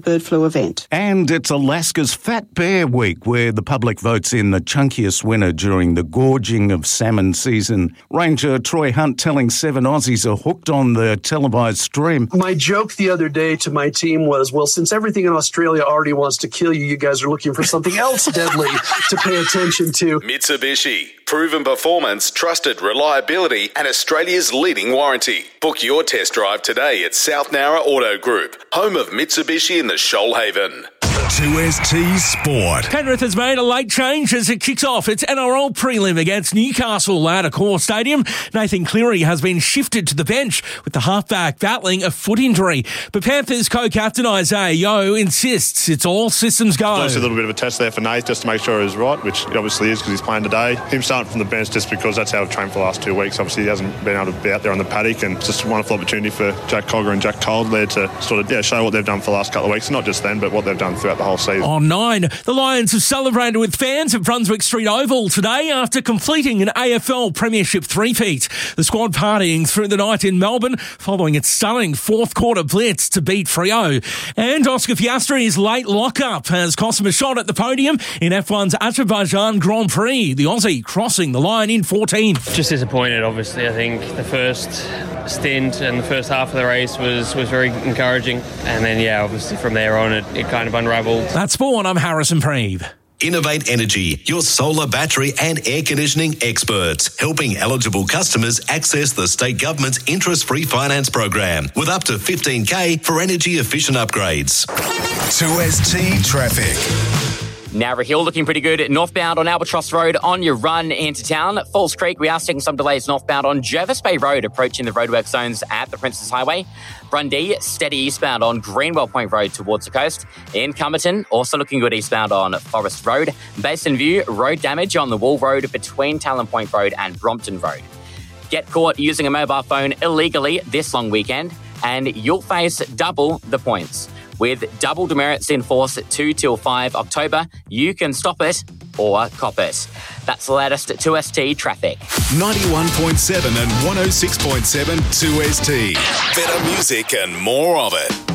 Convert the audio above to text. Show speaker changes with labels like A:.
A: bird flu event.
B: And it's Alaska's Fat Bear Week, where the public votes in the chunkiest winner during the gorging of salmon season. Ranger Troy Hunt telling 7 Aussies are hooked on the televised stream.
C: My joke the other day to my team was, well, since everything in Australia already wants to kill you, you guys are looking for something else deadly to pay attention to.
D: Mitsubishi. Proven performance, trusted reliability, and Australia's leading warranty. Book your test drive today at South Nowra Auto Group, home of Mitsubishi in the Shoalhaven.
E: 2ST Sport.
F: Penrith has made a late change as it kicks off its NRL prelim against Newcastle at Accor Stadium. Nathan Cleary has been shifted to the bench with the halfback battling a foot injury. But Panthers co-captain Isaiah Yeo insists it's all systems go.
G: Obviously a little bit of a test there for Nath just to make sure he's right, which it obviously is because he's playing today. Him starting from the bench just because that's how I've trained for the last 2 weeks. Obviously he hasn't been able to be out there on the paddock, and it's just a wonderful opportunity for Jack Cogger and Jack Cold there to sort of show what they've done for the last couple of weeks. Not just then, but what they've done throughout the whole season.
F: On 9, the Lions have celebrated with fans at Brunswick Street Oval today after completing an AFL Premiership three-peat. The squad partying through the night in Melbourne following its stunning fourth-quarter blitz to beat Freo. And Oscar Piastri's late lock-up has cost him a shot at the podium in F1's Azerbaijan Grand Prix, the Aussie crossing the line in 14th.
H: Just disappointed, obviously. I think the first stint and the first half of the race was very encouraging. And then, obviously from there on it kind of unravelled.
F: That's Spawn. I'm Harrison Preeve.
E: Innovate Energy, your solar, battery and air conditioning experts, helping eligible customers access the state government's interest-free finance program with up to $15,000 for energy-efficient upgrades.
I: 2ST Traffic.
J: Narra Hill looking pretty good. Northbound on Albatross Road on your run into town. Falls Creek, we are seeing some delays northbound on Jervis Bay Road, approaching the roadwork zones at the Princess Highway. Brundee, steady eastbound on Greenwell Point Road towards the coast. In Cumberton, also looking good eastbound on Forest Road. Basin View, road damage on the Wall Road between Talon Point Road and Brompton Road. Get caught using a mobile phone illegally this long weekend, and you'll face double the points. With double demerits in force 2 till 5 October, you can stop it or cop it. That's the latest 2ST Traffic.
E: 91.7 and 106.7 2ST.
D: Better music and more of it.